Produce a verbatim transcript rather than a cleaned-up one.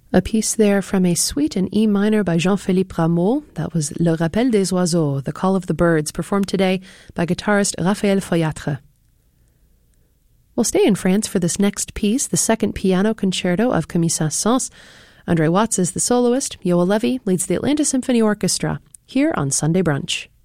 A piece there from a suite in E minor by Jean-Philippe Rameau. That was Le Rappel des Oiseaux, The Call of the Birds, performed today by guitarist Raphaël Foyatre. We'll stay in France for this next piece, the second piano concerto of Camille Saint-Saëns. Andre Watts is the soloist. Yoel Levy leads the Atlanta Symphony Orchestra, here on Sunday Brunch.